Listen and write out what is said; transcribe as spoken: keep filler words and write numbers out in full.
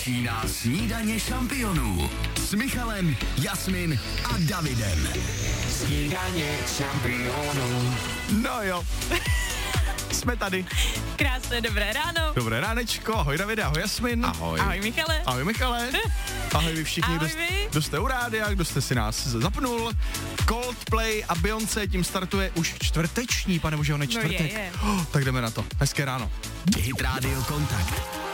Začíná snídaně šampionů s Michalem, Jasmin a Davidem. Snídaně šampionů. No jo. Jsme tady. Krásné dobré ráno. Dobré ránečko, ahoj Davide, ahoj Jasmin. Ahoj. Ahoj Michale. Ahoj Michale. Ahoj vy všichni, Ahoj kdo, vy. kdo jste u rádia, kdo jste si nás zapnul. Coldplay a Beyoncé, tím startuje už čtvrteční, pane bože, on je čtvrtek. No je, je. Oh, tak jdeme na to. Hezké ráno. Hit Radio Kontakt.